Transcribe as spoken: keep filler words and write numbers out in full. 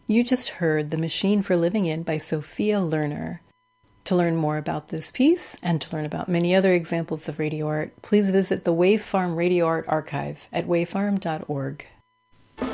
You just heard The Machine for Living In by Sophia Lerner. To learn more about this piece, and to learn about many other examples of radio art, please visit the Wave Farm Radio Art Archive at wavefarm dot org.